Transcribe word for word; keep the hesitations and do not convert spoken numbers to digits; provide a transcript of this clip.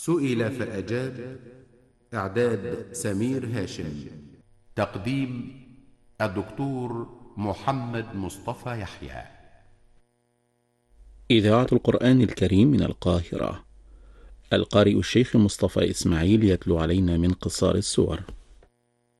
سئل فأجاب. إعداد سمير هاشم. تقديم الدكتور محمد مصطفى يحيى. إذاعة القرآن الكريم من القاهرة. القارئ الشيخ مصطفى إسماعيل يتلو علينا من قصار السور.